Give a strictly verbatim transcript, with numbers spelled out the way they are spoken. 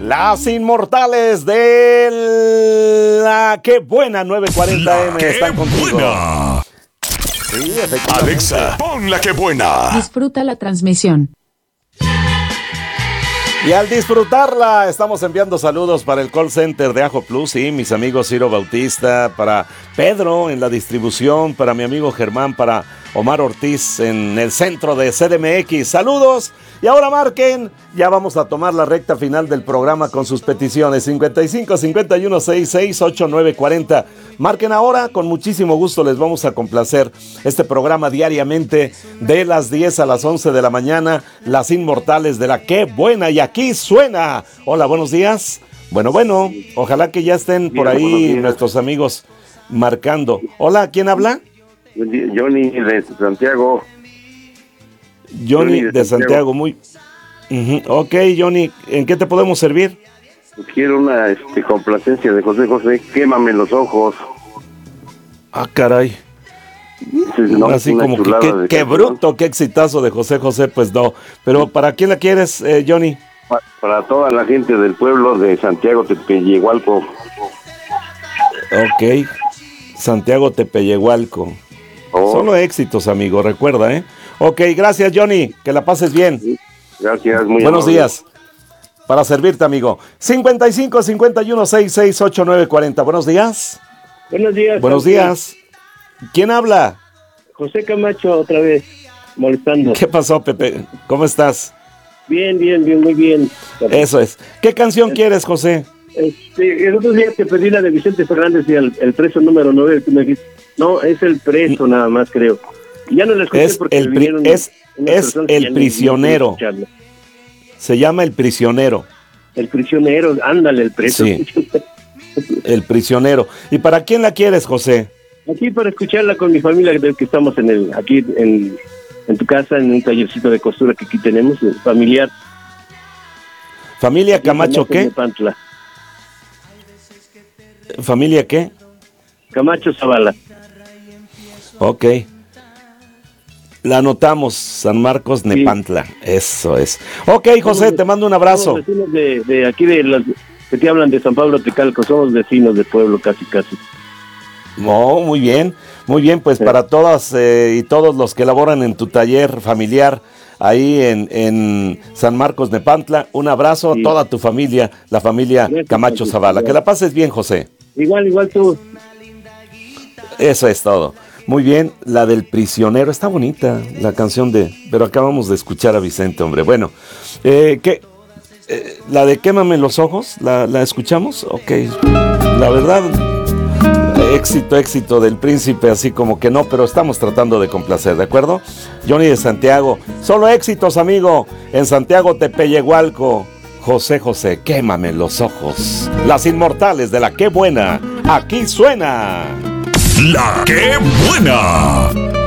Las inmortales de la Qué Buena nueve cuarenta eme están contigo. Buena. Sí, Alexa, pon la Qué Buena. Disfruta la transmisión. Y al disfrutarla, estamos enviando saludos para el call center de Ajo Plus, sí, mis amigos Ciro Bautista, para Pedro en la distribución, para mi amigo Germán, para Omar Ortiz en el centro de C D M X. Saludos. Y ahora marquen, ya vamos a tomar la recta final del programa con sus peticiones. cincuenta y cinco, cincuenta y uno, sesenta y seis, ochenta y nueve cuarenta. Marquen ahora, con muchísimo gusto les vamos a complacer este programa diariamente de las diez a las once de la mañana. Las inmortales de la Qué Buena, y aquí suena. Hola, buenos días. Bueno, bueno, ojalá que ya estén por ahí nuestros amigos marcando. Hola, ¿quién habla? Johnny de Santiago. Johnny, Johnny de, de Santiago. Santiago, muy... Uh-huh. Ok, Johnny, ¿en qué te podemos servir? Quiero una este, complacencia de José José, Quémame los ojos. Ah, caray. No, así como que qué, qué bruto, qué exitazo de José José, pues no. Pero ¿para quién la quieres, eh, Johnny? Para, para toda la gente del pueblo de Santiago Tepeyehualco. Ok, Santiago Tepeyehualco. Oh. Solo éxitos, amigo, recuerda, ¿eh? Ok, gracias, Johnny, que la pases bien. Gracias, muy Buenos amable. días. Para servirte, amigo. cincuenta y cinco, cincuenta y uno, sesenta y seis, ochenta y nueve cuarenta. Buenos días. Buenos días. Buenos días. ¿Quién habla? José Camacho, otra vez, molestando. ¿Qué pasó, Pepe? ¿Cómo estás? Bien, bien, bien, muy bien. Eso es. ¿Qué canción quieres, José? Este, el otro día te pedí la de Vicente Fernández y el, el preso número nueve. Tú me dijiste, no, es el preso nada más, creo. Ya no la escuché es porque el, pri- es, es el prisionero. Se llama El Prisionero. El prisionero, ándale, el preso. Sí. El Prisionero. ¿Y para quién la quieres, José? Aquí para escucharla con mi familia, que estamos en el aquí en, en tu casa, en un tallercito de costura que aquí tenemos, familiar. ¿Familia Camacho qué? ¿Familia qué? Camacho Zavala. Ok. La anotamos, San Marcos Nepantla. Sí. Eso es. Ok, José, somos, te mando un abrazo. Somos vecinos de, de aquí, de los que te hablan de San Pablo Tecalco, somos vecinos del pueblo casi, casi. Oh, muy bien, muy bien, pues sí. Para todas eh, y todos los que laboran en tu taller familiar ahí en, en San Marcos Nepantla, un abrazo sí. A toda tu familia, la familia Gracias, Camacho Zavala. Que la pases bien, José. Igual, igual tú. Eso es todo. Muy bien, la del prisionero, está bonita la canción de, pero acabamos de escuchar a Vicente, hombre. Bueno, eh, ¿qué? Eh, la de Quémame los ojos, ¿la, la escuchamos? Ok, la verdad, éxito, éxito del príncipe, así como que no, pero estamos tratando de complacer, ¿de acuerdo? Johnny de Santiago, solo éxitos, amigo, en Santiago Tepeyehualco. José José, Quémame los ojos. Las inmortales de la Qué Buena, aquí suena. La Qué Buena.